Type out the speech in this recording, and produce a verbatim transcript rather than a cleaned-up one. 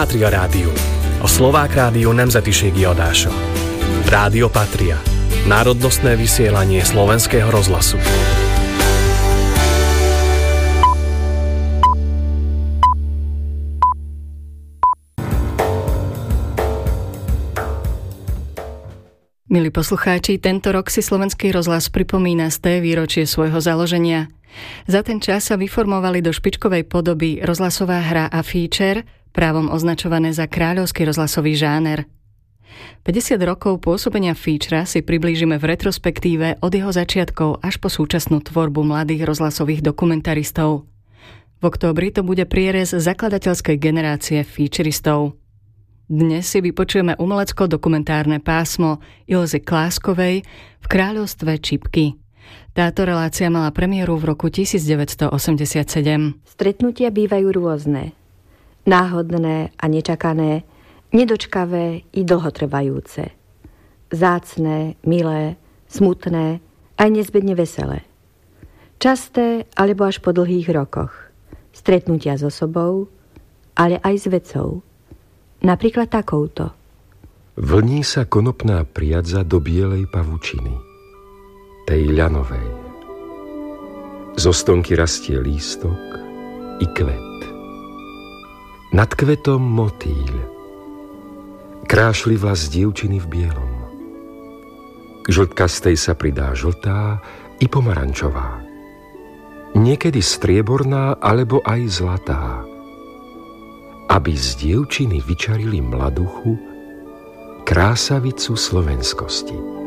Pátria Rádió, a Szlovák rádió nemzetiségi adása. Rádio Patria, národnostné vysielanie slovenského rozhlasu. Milí poslucháči, tento rok si Slovenský rozhlas pripomína sté výročie svojho založenia. Za ten čas sa vyformovali do špičkovej podoby rozhlasová hra a feature, právom označované za kráľovský rozhlasový žáner. päťdesiat rokov pôsobenia featura si priblížime v retrospektíve od jeho začiatkov až po súčasnú tvorbu mladých rozhlasových dokumentaristov. V októbri to bude prierez zakladateľskej generácie featuristov. Dnes si vypočujeme umelecko-dokumentárne pásmo Ilzy Kláskovej v Kráľovstve čipky. Táto relácia mala premiéru v roku devätnásťstoosemdesiatsedem. Stretnutia bývajú rôzne. Náhodné a nečakané, nedočkavé i dlhotrvajúce. Vzácne, milé, smutné, aj nezbedne veselé. Časté, alebo až po dlhých rokoch. Stretnutia s osobou, ale aj s vecou. Napríklad takouto. Vlní sa konopná priadza do bielej pavučiny, tej ľanovej. Zo stonky rastie lístok i kvet. Nad kvetom motýľ. Krášlivá z dievčiny v bielom. K žltkastej sa pridá žltá i pomarančová. Niekedy strieborná alebo aj zlatá. Aby z dievčiny vyčarili mladuchu, krásavicu slovenskosti.